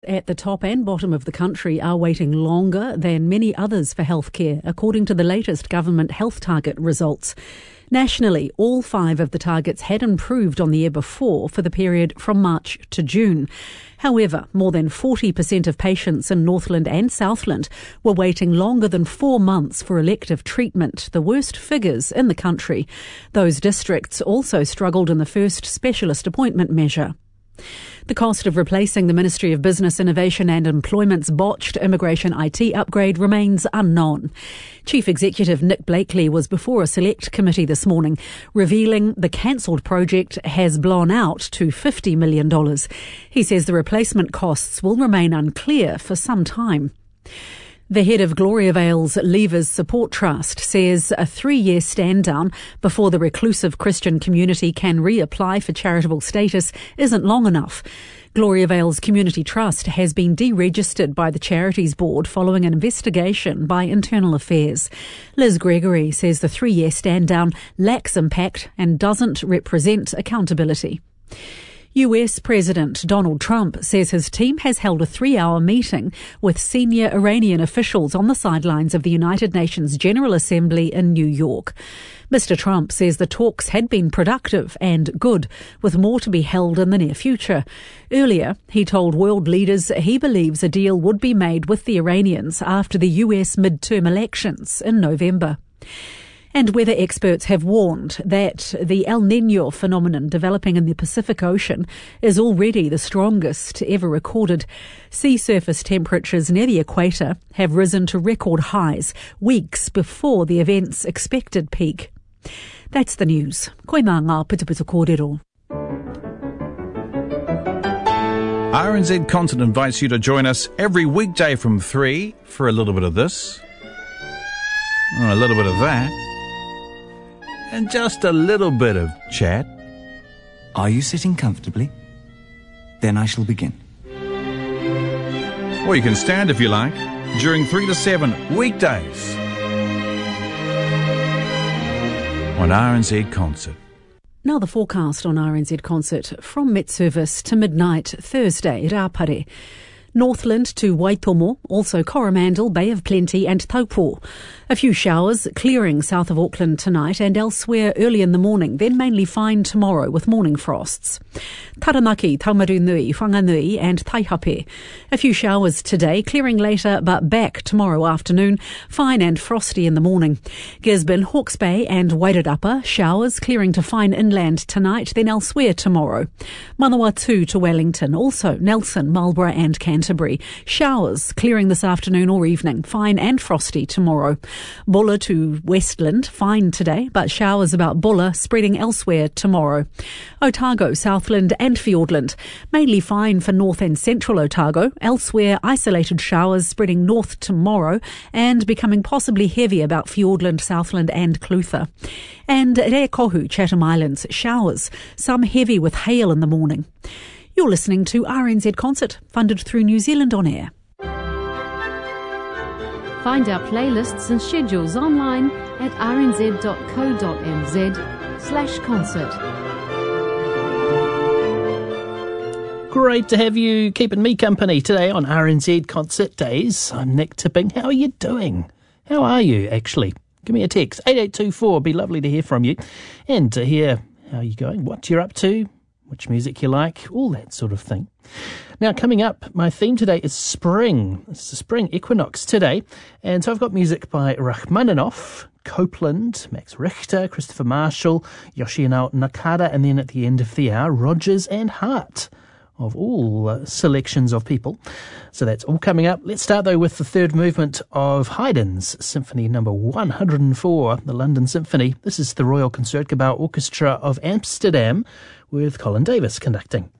at the top and bottom of the country are waiting longer than many others for healthcare, according to the latest government health target results. Nationally, all 5 of the targets had improved on the year before for the period from March to June. However, more than 40% of patients in Northland and Southland were waiting longer than 4 months for elective treatment, the worst figures in the country. Those districts also struggled in the first specialist appointment measure. The cost of replacing the Ministry of Business, Innovation and Employment's botched immigration IT upgrade remains unknown. Chief Executive Nick Blakely was before a select committee this morning, revealing the cancelled project has blown out to $50 million. He says the replacement costs will remain unclear for some time. The head of Gloriavale's Leavers Support Trust says a 3-year stand down before the reclusive Christian community can reapply for charitable status isn't long enough. Gloriavale's Community Trust has been deregistered by the Charities Board following an investigation by Internal Affairs. Liz Gregory says the 3-year stand down lacks impact and doesn't represent accountability. US President Donald Trump says his team has held a 3-hour meeting with senior Iranian officials on the sidelines of the United Nations General Assembly in New York. Mr. Trump says the talks had been productive and good, with more to be held in the near future. Earlier, he told world leaders he believes a deal would be made with the Iranians after the US midterm elections in November. And weather experts have warned that the El Niño phenomenon developing in the Pacific Ocean is already the strongest ever recorded. Sea surface temperatures near the equator have risen to record highs weeks before the event's expected peak. That's the news. Koe mā ngā putuputu kōrero. RNZ Concert invites you to join us every weekday from 3 for a little bit of this, a little bit of that, and just a little bit of chat. Are you sitting comfortably? Then I shall begin. Or you can stand if you like, during 3 to 7 weekdays on RNZ Concert. Now the forecast on RNZ Concert from mid-service to midnight Thursday, Rāpare. Northland to Waitomo, also Coromandel, Bay of Plenty and Taupo. A few showers clearing south of Auckland tonight and elsewhere early in the morning, then mainly fine tomorrow with morning frosts. Taranaki, Taumarunui, Whanganui and Taihape. A few showers today, clearing later but back tomorrow afternoon, fine and frosty in the morning. Gisborne, Hawke's Bay and Wairarapa, showers clearing to fine inland tonight, then elsewhere tomorrow. Manawatu to Wellington, also Nelson, Marlborough and Canterbury. Showers clearing this afternoon or evening, fine and frosty tomorrow. Bulla to Westland, fine today, but showers about Bulla spreading elsewhere tomorrow. Otago, Southland and Fiordland, mainly fine for north and central Otago. Elsewhere, isolated showers spreading north tomorrow and becoming possibly heavy about Fiordland, Southland and Clutha. And Rekohu, Chatham Islands, showers, some heavy with hail in the morning. You're listening to RNZ Concert, funded through New Zealand On Air. Find our playlists and schedules online at rnz.co.nz/concert. Great to have you keeping me company today on RNZ Concert Days. I'm Nick Tipping. How are you doing? How are you, actually? Give me a text, 8824. It'd be lovely to hear from you and to hear how you're going, what you're up to, which music you like, all that sort of thing. Now, coming up, my theme today is spring. It's the spring equinox today. And so I've got music by Rachmaninoff, Copeland, Max Richter, Christopher Marshall, Yoshinao Nakada, and then at the end of the hour, Rodgers and Hart, of all selections of people. So that's all coming up. Let's start, though, with the third movement of Haydn's Symphony No. 104, the London Symphony. This is the Royal Concertgebouw Orchestra of Amsterdam, with Colin Davis conducting.